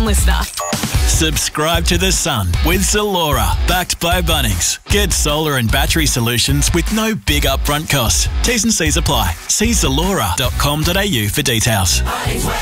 listener. Subscribe to The Sun with Zalora, backed by Bunnings. Get solar and battery solutions with no big upfront costs. T's and C's apply. See zalora.com.au for details.